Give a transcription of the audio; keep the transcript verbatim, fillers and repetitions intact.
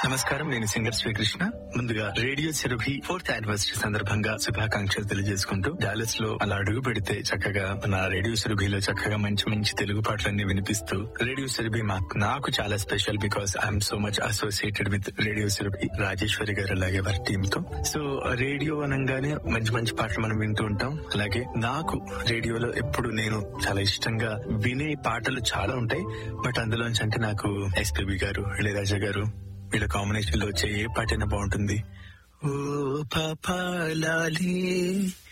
నమస్కారం, నేను సింగర్ శ్రీకృష్ణ. ముందుగా రేడియో సురభి ఫోర్త్ యానివర్సరీ సందర్భంగా శుభాకాంక్షలు తెలియజేసుకుంటూ, డాలస్ లో అలా అడుగు పెడితే చక్కగా నా రేడియో సురభిలో చక్కగా మంచి మంచి తెలుగు పాటలన్నీ వినిపిస్తూ, రేడియో సురభి మాకు నాకు చాలా special because I'm so much associated with radio Surabhi, Rajeshwari గారు అలాగే వారి టీమ్ తో. సో రేడియో అనగానే మంచి మంచి పాటలు మనం వింటూ ఉంటాం. అలాగే నాకు రేడియోలో ఎప్పుడు నేను చాలా ఇష్టంగా వినే పాటలు చాలా ఉంటాయి. బట్ అందులోంచి అంటే నాకు ఎస్పీబీ గారు, ఇళయరాజా గారు వీళ్ళ కాంబినేషన్ లో వచ్చే ఏ పాటైనా బాగుంటుంది. ఓ పాపా లాలీ